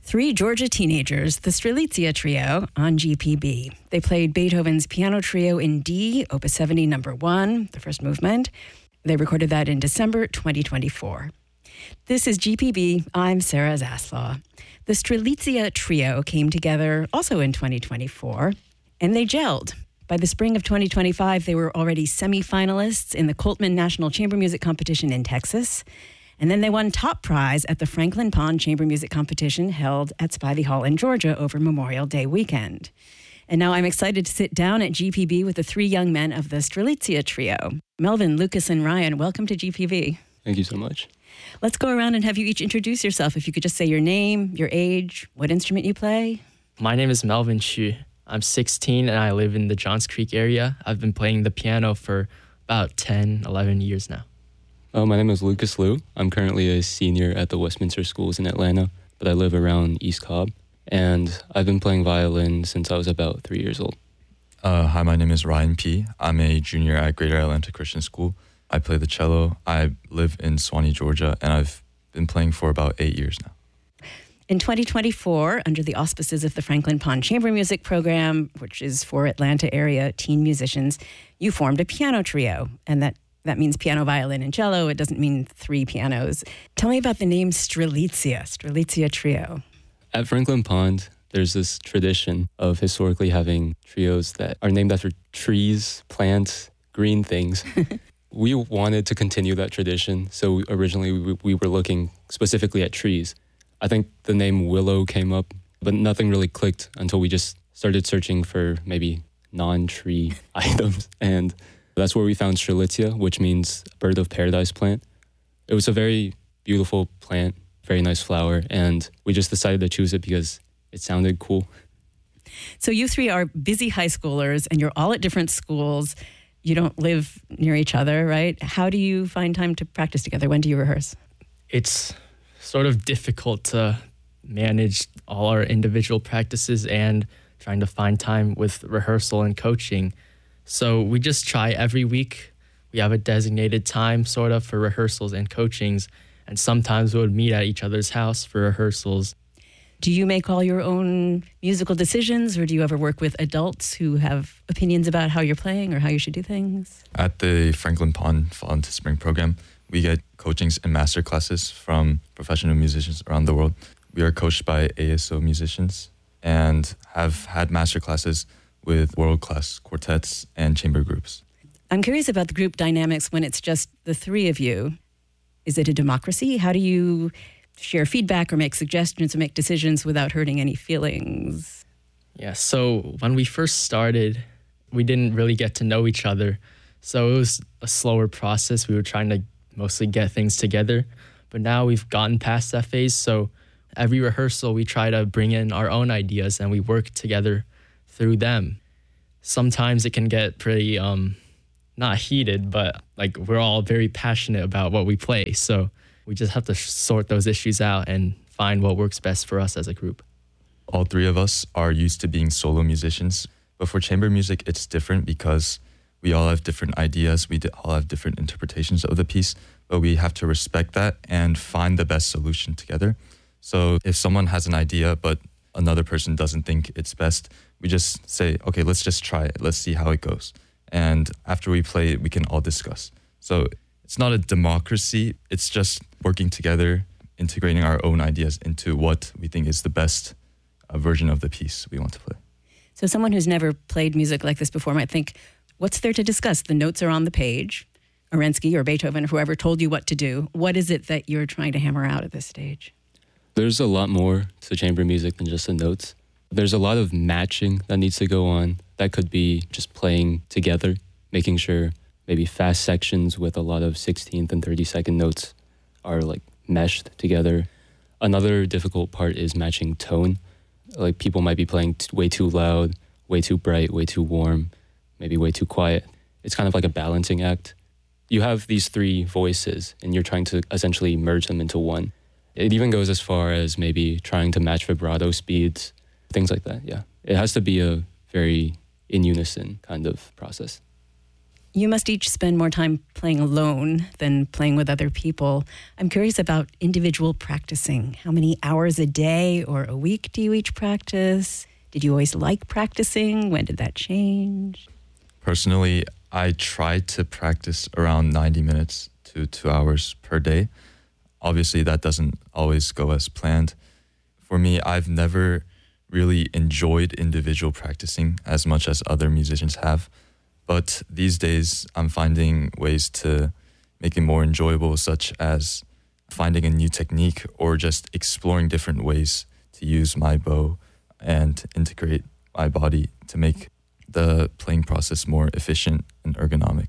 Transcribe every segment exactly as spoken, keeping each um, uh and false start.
Three Georgia teenagers, the Strelitzia Trio, on G P B. They played Beethoven's Piano Trio in D, Opus seventy, number one, the first movement. They recorded that in December twenty twenty-four. This is G P B. I'm Sarah Zaslaw. The Strelitzia Trio came together also in twenty twenty-four, and they gelled. By the spring of twenty twenty-five, they were already semifinalists in the Coltman National Chamber Music Competition in Texas. And then they won top prize at the Franklin Pond Chamber Music Competition held at Spivey Hall in Georgia over Memorial Day weekend. And now I'm excited to sit down at G P B with the three young men of the Strelitzia Trio. Melvin, Lucas, and Ryan, welcome to G P B. Thank you so much. Let's go around and have you each introduce yourself. If you could just say your name, your age, what instrument you play. My name is Melvin Chu. I'm sixteen and I live in the Johns Creek area. I've been playing the piano for about ten, eleven years now. Uh, my name is Lucas Liu. I'm currently a senior at the Westminster Schools in Atlanta, but I live around East Cobb. And I've been playing violin since I was about three years old. Uh, hi, my name is Ryan P. I'm a junior at Greater Atlanta Christian School. I play the cello. I live in Suwanee, Georgia, and I've been playing for about eight years now. In twenty twenty-four, under the auspices of the Franklin Pond Chamber Music Program, which is for Atlanta area teen musicians, you formed a piano trio, and that That means piano, violin, and cello. It doesn't mean three pianos. Tell me about the name Strelitzia, Strelitzia Trio. At Franklin Pond, there's this tradition of historically having trios that are named after trees, plants, green things. We wanted to continue that tradition, so originally we, we were looking specifically at trees. I think the name Willow came up, but nothing really clicked until we just started searching for maybe non-tree items. And that's where we found Strelitzia, which means bird of paradise plant. It was a very beautiful plant, very nice flower, and we just decided to choose it because it sounded cool. So you three are busy high schoolers, and you're all at different schools. You don't live near each other, right? How do you find time to practice together? When do you rehearse? It's sort of difficult to manage all our individual practices and trying to find time with rehearsal and coaching. So we just try every week. We have a designated time sort of for rehearsals and coachings, and sometimes we would meet at each other's house for rehearsals. Do you make all your own musical decisions, or do you ever work with adults who have opinions about how you're playing or how you should do things? At the Franklin Pond Fall into Spring program, we get coachings and master classes from professional musicians around the world. We are coached by A S O musicians and have had master classes with world-class quartets and chamber groups. I'm curious about the group dynamics when it's just the three of you. Is it a democracy? How do you share feedback or make suggestions or make decisions without hurting any feelings? Yeah, so when we first started, we didn't really get to know each other. So it was a slower process. We were trying to mostly get things together. But now we've gotten past that phase. So every rehearsal, we try to bring in our own ideas and we work together through them. Sometimes it can get pretty, um, not heated, but like we're all very passionate about what we play. So we just have to sort those issues out and find what works best for us as a group. All three of us are used to being solo musicians, but for chamber music, it's different because we all have different ideas. We all have different interpretations of the piece, but we have to respect that and find the best solution together. So if someone has an idea, but another person doesn't think it's best, we just say, okay, let's just try it. Let's see how it goes. And after we play it, we can all discuss. So it's not a democracy. It's just working together, integrating our own ideas into what we think is the best uh, version of the piece we want to play. So someone who's never played music like this before might think, what's there to discuss? The notes are on the page. Arensky or Beethoven, whoever told you what to do. What is it that you're trying to hammer out at this stage? There's a lot more to chamber music than just the notes. There's a lot of matching that needs to go on. That could be just playing together, making sure maybe fast sections with a lot of sixteenth and thirty-second notes are like meshed together. Another difficult part is matching tone. Like people might be playing t- way too loud, way too bright, way too warm, maybe way too quiet. It's kind of like a balancing act. You have these three voices and you're trying to essentially merge them into one. It even goes as far as maybe trying to match vibrato speeds, things like that, yeah. It has to be a very in unison kind of process. You must each spend more time playing alone than playing with other people. I'm curious about individual practicing. How many hours a day or a week do you each practice? Did you always like practicing? When did that change? Personally, I try to practice around ninety minutes to two hours per day. Obviously, that doesn't always go as planned. For me, I've never really enjoyed individual practicing as much as other musicians have. But these days, I'm finding ways to make it more enjoyable, such as finding a new technique or just exploring different ways to use my bow and integrate my body to make the playing process more efficient and ergonomic.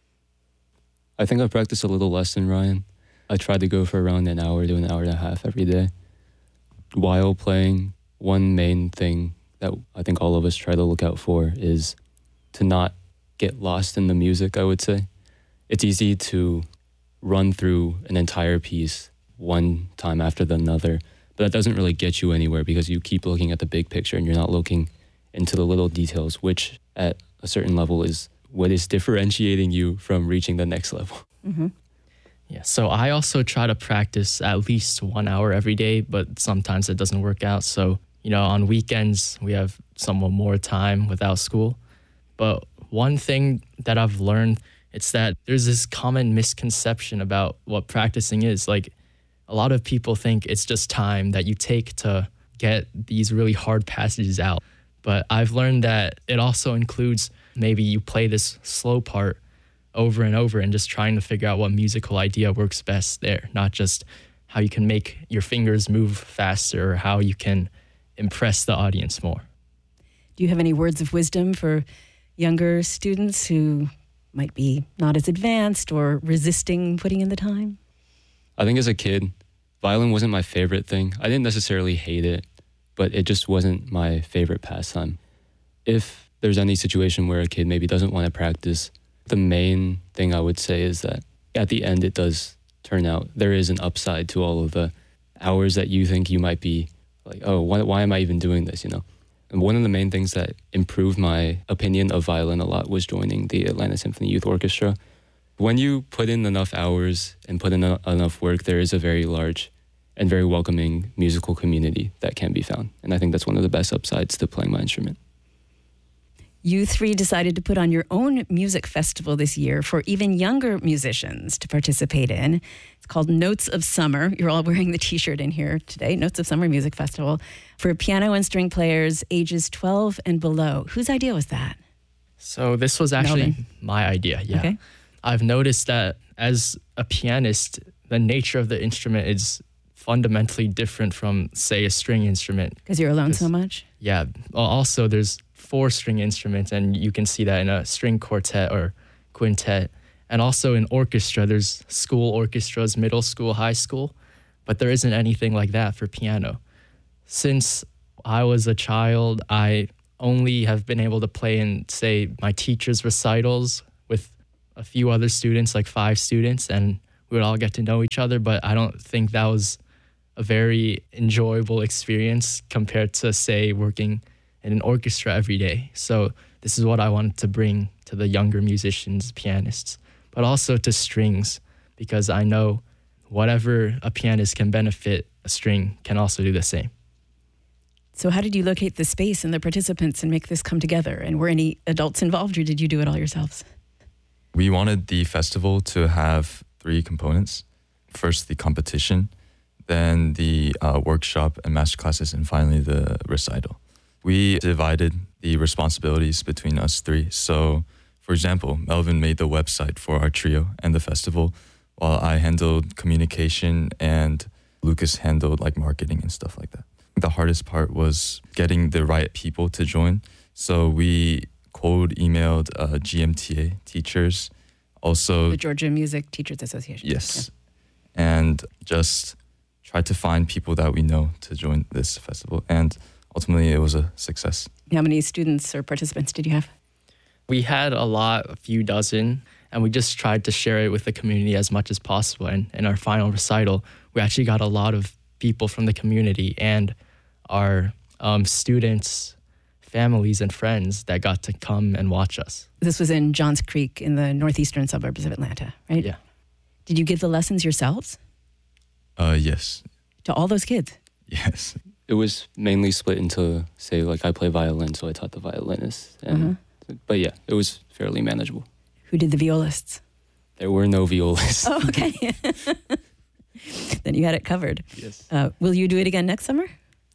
I think I practice a little less than Ryan. I try to go for around an hour to an hour and a half every day. While playing, one main thing that I think all of us try to look out for is to not get lost in the music, I would say. It's easy to run through an entire piece one time after the another, but that doesn't really get you anywhere because you keep looking at the big picture and you're not looking into the little details, which at a certain level is what is differentiating you from reaching the next level. Mm-hmm. Yeah, so I also try to practice at least one hour every day, but sometimes it doesn't work out. So, you know, on weekends, we have somewhat more time without school. But one thing that I've learned, it's that there's this common misconception about what practicing is. Like, a lot of people think it's just time that you take to get these really hard passages out. But I've learned that it also includes maybe you play this slow part over and over and just trying to figure out what musical idea works best there, not just how you can make your fingers move faster or how you can impress the audience more. Do you have any words of wisdom for younger students who might be not as advanced or resisting putting in the time? I think as a kid, violin wasn't my favorite thing. I didn't necessarily hate it, but it just wasn't my favorite pastime. If there's any situation where a kid maybe doesn't want to practice, the main thing I would say is that at the end it does turn out there is an upside to all of the hours that you think you might be like, oh, why, why am I even doing this, you know? And one of the main things that improved my opinion of violin a lot was joining the Atlanta Symphony Youth Orchestra. When you put in enough hours and put in a, enough work, there is a very large and very welcoming musical community that can be found. And I think that's one of the best upsides to playing my instrument. You three decided to put on your own music festival this year for even younger musicians to participate in. It's called Notes of Summer. You're all wearing the t-shirt in here today, Notes of Summer Music Festival, for piano and string players ages twelve and below. Whose idea was that? So this was actually Melvin. my idea, yeah. Okay. I've noticed that as a pianist, the nature of the instrument is fundamentally different from, say, a string instrument. Because you're alone so much? Yeah. Well, also, there's four string instruments, and you can see that in a string quartet or quintet. And also in orchestra, there's school orchestras, middle school, high school, but there isn't anything like that for piano. Since I was a child, I only have been able to play in, say, my teacher's recitals with a few other students, like five students, and we would all get to know each other, but I don't think that was a very enjoyable experience compared to, say, working in an orchestra every day. So this is what I wanted to bring to the younger musicians, pianists, but also to strings, because I know whatever a pianist can benefit, a string can also do the same. So how did you locate the space and the participants and make this come together? And were any adults involved, or did you do it all yourselves? We wanted the festival to have three components. First, the competition, then the uh, workshop and masterclasses, and finally the recital. We divided the responsibilities between us three. So, for example, Melvin made the website for our trio and the festival, while I handled communication and Lucas handled like marketing and stuff like that. The hardest part was getting the right people to join. So we cold emailed uh, G M T A teachers, also The Georgia Music Teachers Association. Yes, yeah. And just tried to find people that we know to join this festival. And ultimately, it was a success. How many students or participants did you have? We had a lot, a few dozen, and we just tried to share it with the community as much as possible. And in our final recital, we actually got a lot of people from the community, and our um, students families and friends that got to come and watch us. This was in Johns Creek in the northeastern suburbs of Atlanta, right? Yeah. Did you give the lessons yourselves Uh, yes. to all those kids? Yes. It was mainly split into, say, like I play violin, so I taught the violinists. And, But yeah, it was fairly manageable. Who did the violists? There were no violists. Oh, okay. Then you had it covered. Yes. Uh, will you do it again next summer?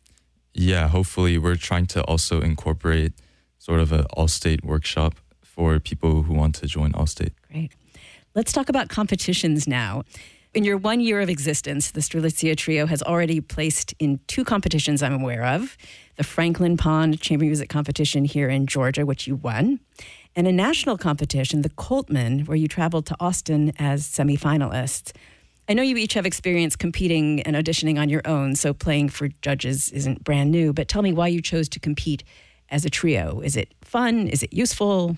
Yeah, hopefully we're trying to also incorporate sort of an all-state workshop for people who want to join All-State. Great. Let's talk about competitions now. In your one year of existence, the Strelitzia Trio has already placed in two competitions I'm aware of. The Franklin Pond Chamber Music Competition here in Georgia, which you won, and a national competition, the Coltman, where you traveled to Austin as semifinalists. I know you each have experience competing and auditioning on your own, so playing for judges isn't brand new, but tell me why you chose to compete as a trio. Is it fun? Is it useful?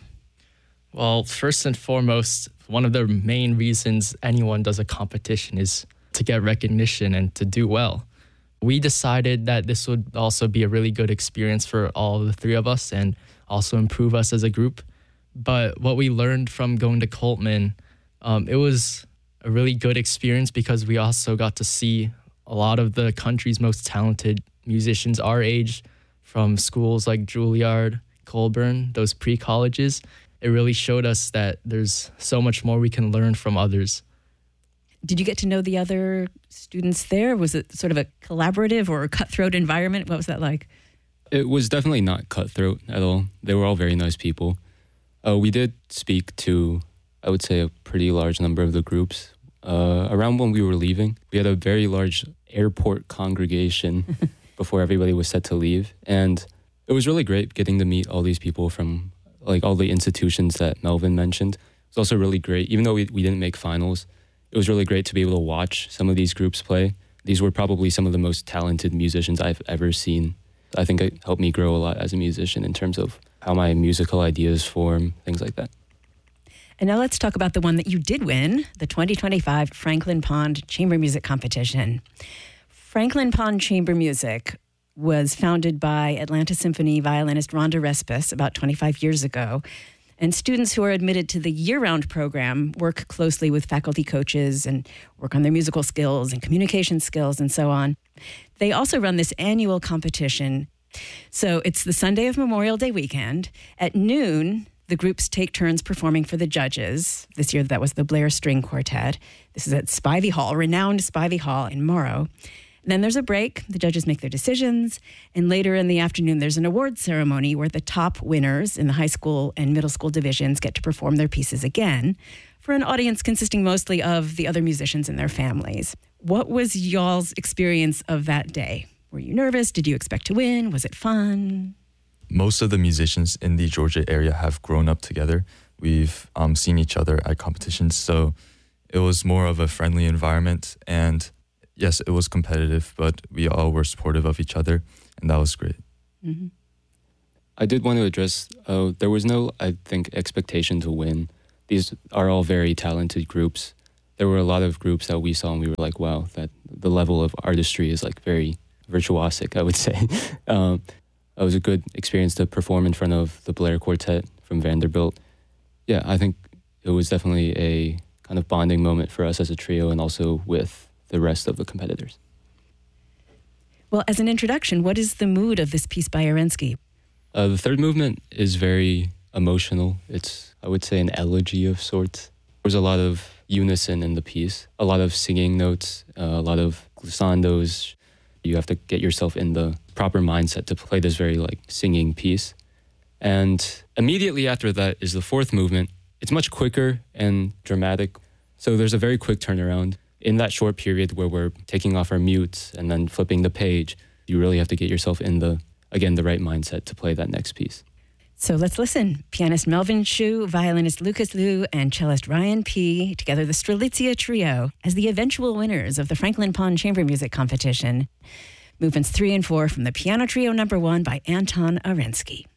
Well, first and foremost, one of the main reasons anyone does a competition is to get recognition and to do well. We decided that this would also be a really good experience for all the three of us and also improve us as a group. But what we learned from going to Coltman, um, it was a really good experience because we also got to see a lot of the country's most talented musicians our age from schools like Juilliard, Colburn, those pre-colleges. It really showed us that there's so much more we can learn from others. Did you get to know the other students there? Was it sort of a collaborative or a cutthroat environment? What was that like? It was definitely not cutthroat at all. They were all very nice people. Uh, we did speak to, I would say, a pretty large number of the groups. Uh, around when we were leaving, we had a very large airport congregation before everybody was set to leave. And it was really great getting to meet all these people from like all the institutions that Melvin mentioned. It's also really great, even though we, we didn't make finals, it was really great to be able to watch some of these groups play. These were probably some of the most talented musicians I've ever seen. I think it helped me grow a lot as a musician in terms of how my musical ideas form, things like that. And now let's talk about the one that you did win, the twenty twenty-five Franklin Pond Chamber Music Competition. Franklin Pond Chamber Music was founded by Atlanta Symphony violinist Rhonda Respis about twenty-five years ago. And students who are admitted to the year-round program work closely with faculty coaches and work on their musical skills and communication skills and so on. They also run this annual competition. So it's the Sunday of Memorial Day weekend. At noon, the groups take turns performing for the judges. This year, that was the Blair String Quartet. This is at Spivey Hall, renowned Spivey Hall in Morrow. Then there's a break. The judges make their decisions. And later in the afternoon, there's an award ceremony where the top winners in the high school and middle school divisions get to perform their pieces again for an audience consisting mostly of the other musicians and their families. What was y'all's experience of that day? Were you nervous? Did you expect to win? Was it fun? Most of the musicians in the Georgia area have grown up together. We've um, seen each other at competitions, so it was more of a friendly environment. And yes, it was competitive, but we all were supportive of each other, and that was great. Mm-hmm. I did want to address, uh, there was no, I think, expectation to win. These are all very talented groups. There were a lot of groups that we saw and we were like, wow, that the level of artistry is like very virtuosic, I would say. um, it was a good experience to perform in front of the Blair Quartet from Vanderbilt. Yeah, I think it was definitely a kind of bonding moment for us as a trio and also with the rest of the competitors. Well, as an introduction, what is the mood of this piece by Arensky? Uh, the third movement is very emotional. It's, I would say, an elegy of sorts. There's a lot of unison in the piece, a lot of singing notes, uh, a lot of glissandos. You have to get yourself in the proper mindset to play this very like singing piece. And immediately after that is the fourth movement. It's much quicker and dramatic. So there's a very quick turnaround. In that short period where we're taking off our mutes and then flipping the page, you really have to get yourself in the, again, the right mindset to play that next piece. So let's listen. Pianist Melvin Shu, violinist Lucas Liu, and cellist Ryan P., together the Strelitzia Trio, as the eventual winners of the Franklin Pond Chamber Music Competition. Movements three and four from the Piano Trio number one by Anton Arensky.